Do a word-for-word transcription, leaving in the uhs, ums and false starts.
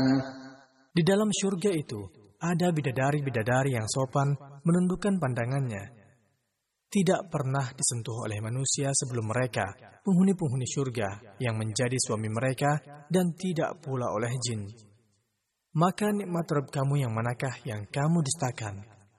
Di dalam syurga itu, ada bidadari-bidadari yang sopan menundukkan pandangannya. Tidak pernah disentuh oleh manusia sebelum mereka, penghuni-penghuni syurga yang menjadi suami mereka, dan tidak pula oleh jin. Maka nikmat Rabb kamu yang manakah yang kamu dustakan?